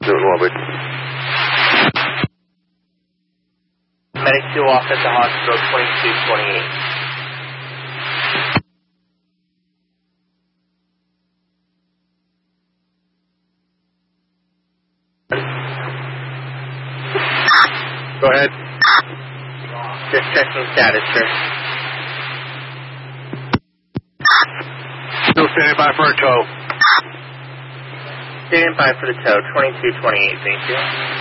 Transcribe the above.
in orbit. Medic 2 off at the hospital, 2228. Go ahead. Just checking status, sir. Still standing by for a tow. Standing by for the tow, 2228, thank you.